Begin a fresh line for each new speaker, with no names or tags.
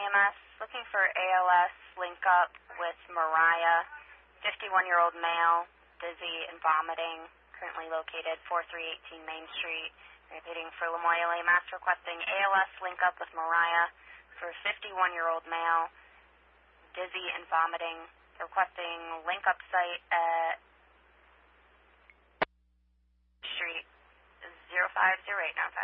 EMS, looking for ALS link up with Mariah, 51-year-old male, dizzy and vomiting, currently located 4318 Main Street. Repeating for Lamoille, Mass requesting ALS link up with Mariah for 51-year-old male, dizzy and vomiting, requesting link up site at Street 0508 now.